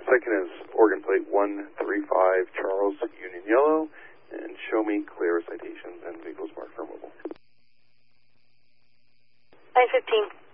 second is Oregon Plate 135 Charles Union Yellow, and show me clear citations and vehicles marked for mobile. 915.